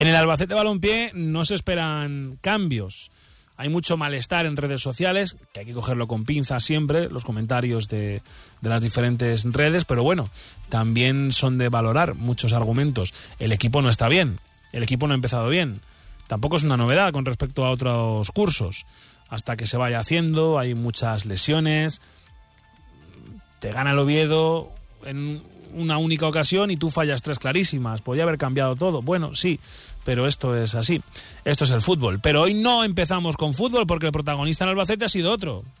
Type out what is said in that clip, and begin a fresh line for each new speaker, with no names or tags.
En el Albacete Balompié no se esperan cambios. Hay mucho malestar en redes sociales, que hay que cogerlo con pinzas siempre, los comentarios de las diferentes redes, pero bueno, también son de valorar muchos argumentos. El equipo no está bien, el equipo no ha empezado bien. Tampoco es una novedad con respecto a otros cursos. Hasta que se vaya haciendo, hay muchas lesiones, te gana el Oviedo en una única ocasión y tú fallas 3 clarísimas. Podría haber cambiado todo. Bueno, sí, pero esto es así. Esto es el fútbol. Pero hoy no empezamos con fútbol porque el protagonista en Albacete ha sido otro.